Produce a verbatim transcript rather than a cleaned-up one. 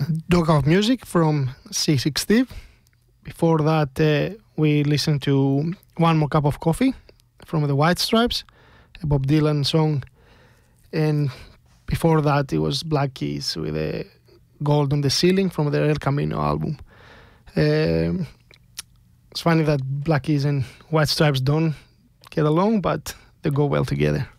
Doghouse Music from C six Steve. Before that, uh, we listened to One More Cup of Coffee from the White Stripes, a Bob Dylan song. And before that, it was Black Keys with a Gold on the Ceiling from their El Camino album. Um, it's funny that Black Keys and White Stripes don't get along, but they go well together.